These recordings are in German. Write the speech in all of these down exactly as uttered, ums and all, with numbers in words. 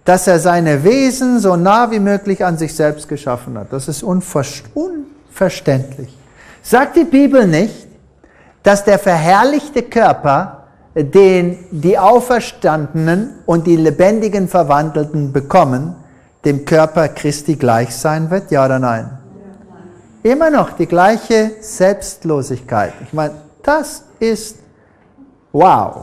dass er seine Wesen so nah wie möglich an sich selbst geschaffen hat. Das ist unverständlich. Sagt die Bibel nicht, dass der verherrlichte Körper, den die Auferstandenen und die lebendigen Verwandelten bekommen, dem Körper Christi gleich sein wird? Ja oder nein? Immer noch die gleiche Selbstlosigkeit. Ich meine, das ist wow.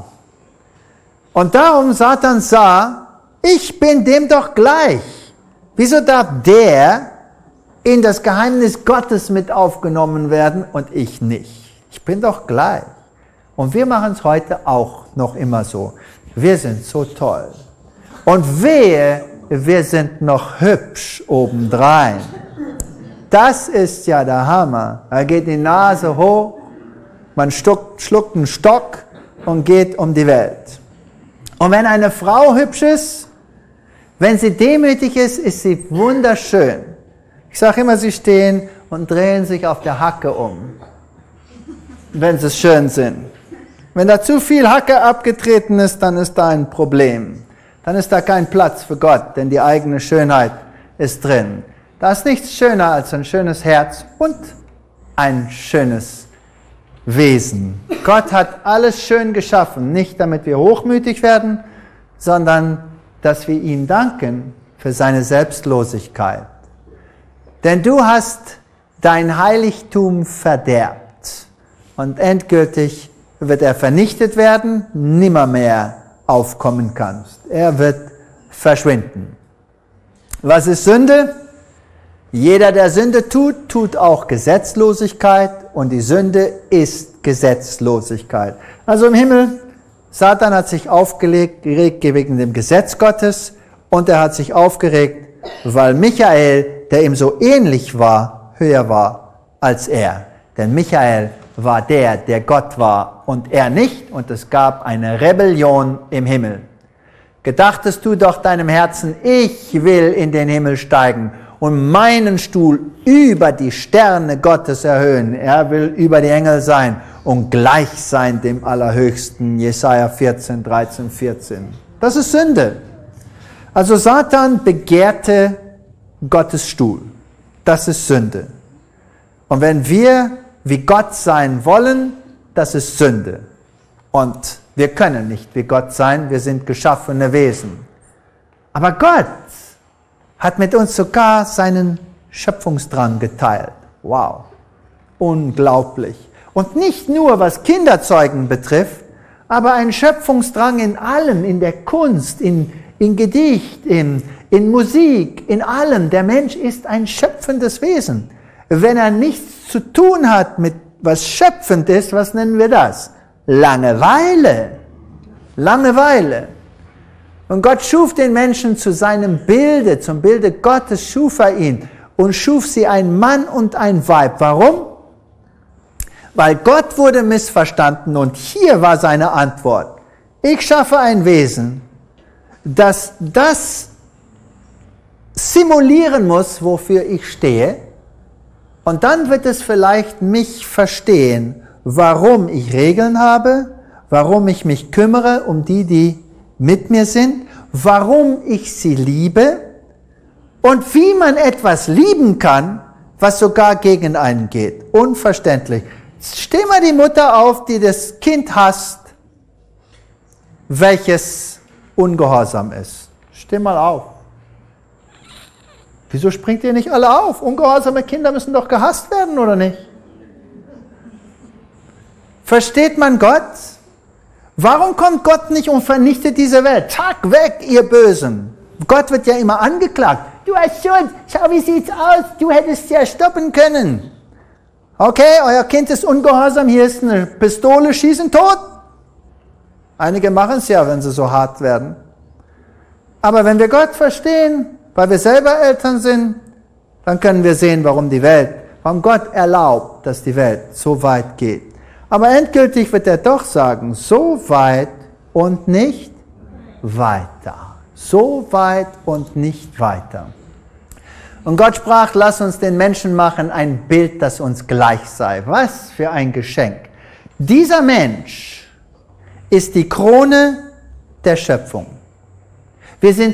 Und darum Satan sah, ich bin dem doch gleich. Wieso darf der in das Geheimnis Gottes mit aufgenommen werden und ich nicht? Ich bin doch gleich. Und wir machen es heute auch noch immer so. Wir sind so toll. Und wehe, wir sind noch hübsch obendrein. Das ist ja der Hammer. Da geht die Nase hoch, man schluckt, schluckt einen Stock und geht um die Welt. Und wenn eine Frau hübsch ist, wenn sie demütig ist, ist sie wunderschön. Ich sage immer, sie stehen und drehen sich auf der Hacke um, wenn sie schön sind. Wenn da zu viel Hacke abgetreten ist, dann ist da ein Problem. Dann ist da kein Platz für Gott, denn die eigene Schönheit ist drin. Da ist nichts schöner als ein schönes Herz und ein schönes Wesen. Gott hat alles schön geschaffen, nicht damit wir hochmütig werden, sondern dass wir ihm danken für seine Selbstlosigkeit. Denn du hast dein Heiligtum verderbt und endgültig wird er vernichtet werden, nimmermehr aufkommen kannst. Er wird verschwinden. Was ist Sünde? Jeder, der Sünde tut, tut auch Gesetzlosigkeit und die Sünde ist Gesetzlosigkeit. Also im Himmel, Satan hat sich aufgeregt wegen dem Gesetz Gottes und er hat sich aufgeregt, weil Michael, der ihm so ähnlich war, höher war als er. Denn Michael war der, der Gott war und er nicht und es gab eine Rebellion im Himmel. Gedachtest du doch deinem Herzen, ich will in den Himmel steigen und meinen Stuhl über die Sterne Gottes erhöhen. Er will über die Engel sein und gleich sein dem Allerhöchsten. Jesaja vierzehn, dreizehn, vierzehn. Das ist Sünde. Also Satan begehrte Gottes Stuhl. Das ist Sünde. Und wenn wir wie Gott sein wollen, das ist Sünde. Und wir können nicht wie Gott sein, wir sind geschaffene Wesen. Aber Gott hat mit uns sogar seinen Schöpfungsdrang geteilt. Wow, unglaublich. Und nicht nur, was Kinderzeugen betrifft, aber ein Schöpfungsdrang in allem, in der Kunst, in, in Gedicht, in, in Musik, in allem. Der Mensch ist ein schöpfendes Wesen. Wenn er nichts zu tun hat mit was schöpfend ist, was nennen wir das? Langeweile. Langeweile. Und Gott schuf den Menschen zu seinem Bilde, zum Bilde Gottes schuf er ihn und schuf sie ein Mann und ein Weib. Warum? Weil Gott wurde missverstanden und hier war seine Antwort. Ich schaffe ein Wesen, das das simulieren muss, wofür ich stehe, und dann wird es vielleicht mich verstehen, warum ich Regeln habe, warum ich mich kümmere um die, die mit mir sind, warum ich sie liebe und wie man etwas lieben kann, was sogar gegen einen geht. Unverständlich. Steh mal die Mutter auf, die das Kind hasst, welches ungehorsam ist. Steh mal auf. Wieso springt ihr nicht alle auf? Ungehorsame Kinder müssen doch gehasst werden, oder nicht? Versteht man Gott? Warum kommt Gott nicht und vernichtet diese Welt? Zack, weg, ihr Bösen. Gott wird ja immer angeklagt. Du hast Schuld, schau, wie sieht's aus? Du hättest ja stoppen können. Okay, euer Kind ist ungehorsam, hier ist eine Pistole, schießen tot. Einige machen es ja, wenn sie so hart werden. Aber wenn wir Gott verstehen, weil wir selber Eltern sind, dann können wir sehen, warum die Welt, warum Gott erlaubt, dass die Welt so weit geht. Aber endgültig wird er doch sagen, so weit und nicht weiter. So weit und nicht weiter. Und Gott sprach, lass uns den Menschen machen, ein Bild, das uns gleich sei. Was für ein Geschenk. Dieser Mensch ist die Krone der Schöpfung. Wir sind